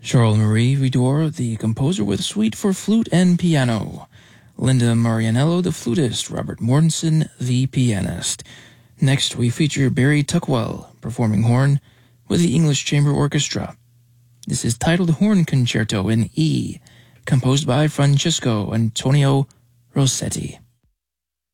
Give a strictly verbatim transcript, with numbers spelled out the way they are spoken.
Charles-Marie Widor, the composer with suite for flute and piano. Linda Marianello, the flutist. Robert Mortensen, the pianist. Next, we feature Barry Tuckwell, performing horn with the English Chamber Orchestra. This is titled Horn Concerto in E, composed by Francesco Antonio Rossetti.